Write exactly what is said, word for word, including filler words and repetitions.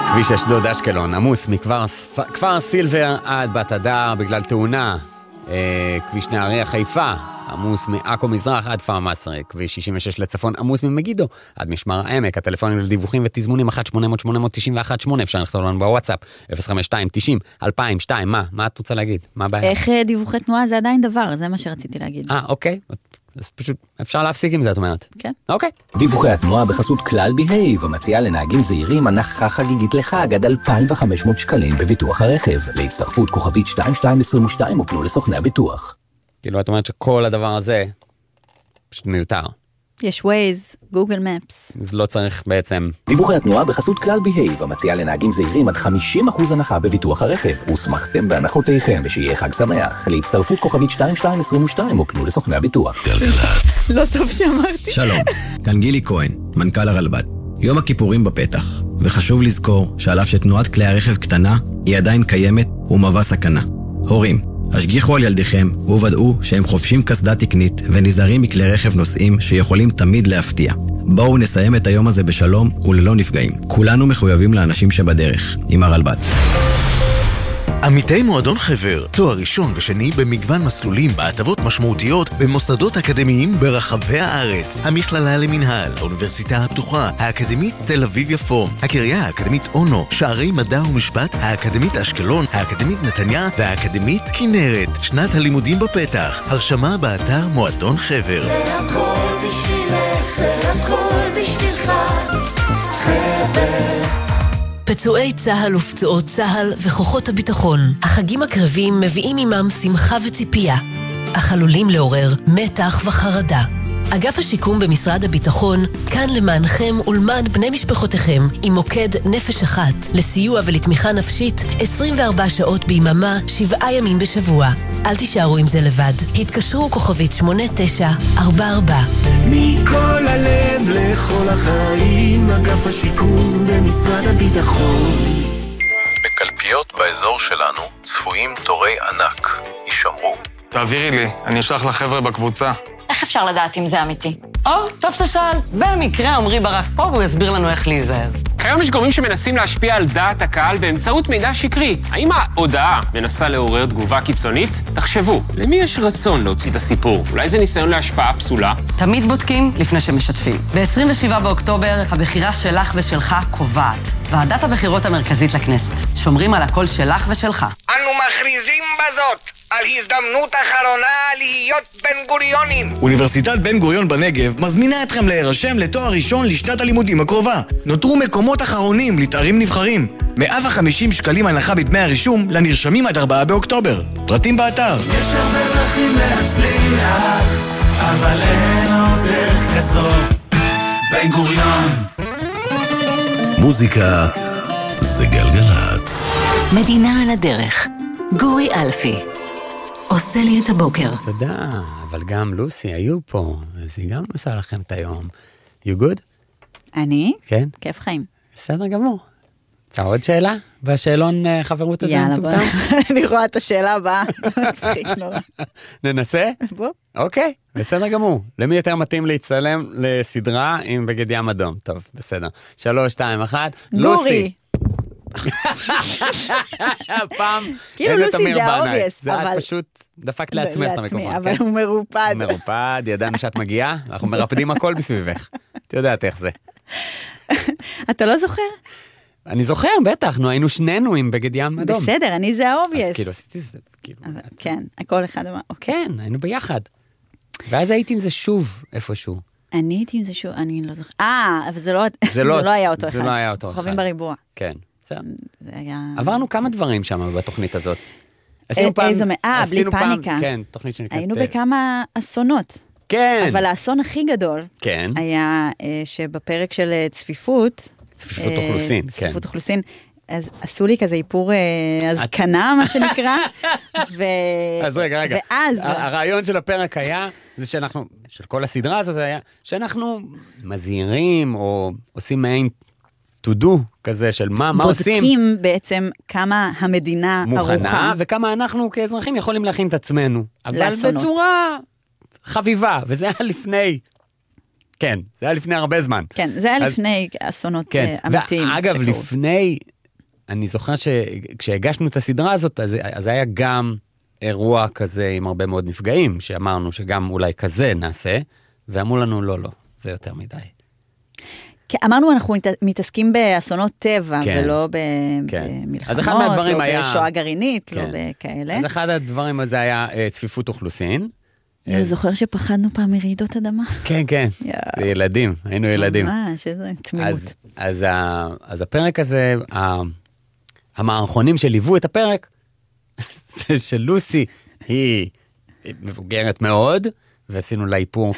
כביש אשדוד אשקלון, עמוס מכפר סילבר עד בת הדר בגלל תאונה. כביש נהריה חיפה, עמוס מעכו מזרח עד כפר מסריק. כביש שישים ושש לצפון, עמוס ממגידו עד משמר העמק. הטלפונים לדיווחים ותזמונים אחת שמונה אפס אפס שמונה תשע אחת שמונה. אפשר לכתוב לנו בוואטסאפ אפס חמש שתיים תשעים אלפיים שתיים. מה? מה את רוצה להגיד? מה הבעיה? איך דיווחי תנועה זה עדיין דבר, זה מה שרציתי להגיד. אה, אוקיי. אז פשוט אפשר להפסיק עם זה, את אומרת. כן. אוקיי. דיווחי התנועה בחסות כלל בהייב, המציעה לנהגים זהירים הנחה חגיגית לחג עד אלפיים וחמש מאות שקלים בביטוח הרכב. להצטרפות כוכבית שתיים שתיים עשרים ושתיים ופנו לסוכני הביטוח. כאילו, את אומרת שכל הדבר הזה פשוט מיותר. יש ווייז, גוגל מפס. אז לא צריך בעצם... דיווחי התנועה בחסות כלל בהייב, המציעה לנהגים זהירים עד חמישים אחוז הנחה בביטוח הרכב. הוסמכתם בהנחותיכם ושיהיה חג שמח. להצטרפות כוכבית שתיים שתיים עשרים ושתיים ופנו לסוכני הביטוח. גלגלצ. לא טוב שאמרתי. שלום, כאן גילי כהן, מנכ"ל הרלב"ד. יום הכיפורים בפתח, וחשוב לזכור שעל אף שתנועת כלי הרכב קטנה, היא עדיין קיימת ומהווה סכנה. הורים, השגיחו על ילדיכם וודאו שהם חובשים קסדה תקנית ונזהרים מכלי רכב נוסעים שיכולים תמיד להפתיע. בואו נסיים את היום הזה בשלום וללא נפגעים. כולנו מחויבים לאנשים שבדרך, עם הרלב"ד. עמיתי מועדון חבר, תואר ראשון ושני במגוון מסלולים בהטבות משמעותיות במוסדות אקדמיים ברחבי הארץ. המכללה למנהל, האוניברסיטה הפתוחה, האקדמית תל אביב יפו, הקריה האקדמית אונו, שערי מדע ומשפט, האקדמית אשקלון, האקדמית נתניה והאקדמית כנרת. שנת הלימודים בפתח, הרשמה באתר מועדון חבר. זה הכל בשבילך, זה הכל בשבילך, חבר. פצועי צהל ופצועות צהל וכוחות הביטחון. החגים הקרבים מביאים עמם שמחה וציפייה, אך עלולים לעורר מתח וחרדה. אגף השיקום במשרד הביטחון כאן למענכם ולמען בני משפחותיכם עם מוקד נפש אחת לסיוע ולתמיכה נפשית עשרים וארבע שעות ביממה, שבעה ימים בשבוע. אל תישארו עם זה לבד. התקשרו כוכבית שמונה תשע ארבע ארבע. מכל הלב לכל החיים, אגף השיקום במשרד הביטחון. בקלפיות באזור שלנו צפויים תורי ענק. יישמרו. תעבירי לי, אני אשלח לחבר'ה בקבוצה. איך אפשר לדעת אם זה אמיתי? או, טוב ששאל. במקרה עמרי ברק פה והוא יסביר לנו איך להיזהר. כיום יש גורמים שמנסים להשפיע על דעת הקהל באמצעות מידע שקרי. האם ההודעה מנסה לעורר תגובה קיצונית? תחשבו, למי יש רצון להוציא את הסיפור? אולי זה ניסיון להשפעה פסולה? תמיד בודקים לפני שמשתפים. ב-עשרים ושבעה באוקטובר הבחירה שלך ושלך קובעת. ועדת הבחירות המרכזית לכנסת. שומרים על הקול שלך ושלך. אנו מכריזים בזאת על הזדמנות אחרונה להיות בן גוריונים. אוניברסיטת בן גוריון בנגב מזמינה אתכם להירשם לתואר ראשון לשנת הלימודים הקרובה. נותרו מקומות אחרונים לתארים נבחרים. מאה וחמישים שקלים הנחה בדמי הרישום לנרשמים עד ארבעה באוקטובר. פרטים באתר. יש הרבה דרכים להצליח, אבל אין עוד דרך כזאת. בן גוריון. מוזיקה זה גלגלצ. מדינה על הדרך. גורי אלפי. עושה לי את הבוקר. תודה, אבל גם לוסי היו פה, אז היא גם עושה לכם את היום. You good? אני? כן. כיף חיים. בסדר גמור. צא עוד שאלה? בשאלון חברות הזה? יאללה, בוא. אני רואה את השאלה הבאה. מצחיק נורא. ננסה? בוא. אוקיי, בסדר גמור. למי יותר מתאים להצטלם לסדרה עם בגד ים אדום? טוב, בסדר. שלוש, שתיים, אחת. לוסי. פעם כאילו לוסי זה האובייס, זה את פשוט דפקת לעצמך את המיקרופון. אבל הוא מרופד. מרופד, ידענו שאת מגיעה, אנחנו מרפדים הכל בסביבך. את יודעת איך זה. אתה לא זוכר? אני זוכר, בטח, נו, היינו שנינו עם בגד ים אדום. בסדר, אני זה האובייס. אז כאילו עשיתי זה, כאילו. כן, הכל אחד אמר, כן, היינו ביחד. ואז הייתי עם זה שוב, איפשהו. אני הייתי עם זה שוב, אני לא זוכר. אה, אבל זה לא היה אותו אחד. זה לא היה אותו אחד. חווים בריבוע. כן. היה... עברנו כמה דברים שם בתוכנית הזאת. איזו מאה, בלי פאניקה. כן, תוכנית שנקראת... היינו בכמה אסונות. כן. אבל האסון הכי גדול כן. היה שבפרק של צפיפות, צפיפות אוכלוסין, כן. צפיפות אוכלוסין, אז עשו לי כזה איפור הזקנה, מה שנקרא. אז רגע, רגע. ואז... הרעיון של הפרק היה, זה שאנחנו, של כל הסדרה הזאת היה, שאנחנו מזהירים או עושים מעין to do כזה של מה, מה עושים. בודקים בעצם כמה המדינה מוכנה, ארוחה. וכמה אנחנו כאזרחים יכולים להכין את עצמנו. אבל בצורה חביבה, וזה היה לפני, כן, זה היה לפני הרבה זמן. כן, זה היה לפני אסונות אמיתיים. אגב, לפני אני זוכר שכשהגשנו את הסדרה הזאת, אז, אז היה גם אירוע כזה עם הרבה מאוד נפגעים, שאמרנו שגם אולי כזה נעשה, ואמרו לנו לא, לא, זה יותר מדי. אמרנו, אנחנו מתעסקים באסונות טבע, כן, ולא כן. במלחמות, אז אחד מהדברים לא היה... בשואה גרעינית, כן. לא בכאלה. אז אחד הדברים הזה היה צפיפות אוכלוסין. אני זוכר שפחדנו פעם מרעידות אדמה. כן, כן, זה ילדים, היינו ילדים. ממש, איזה תמימות. אז, אז, ה, אז הפרק הזה, ה, המערכונים שליוו את הפרק, זה שלוסי היא מבוגרת מאוד, ועשינו לה איפור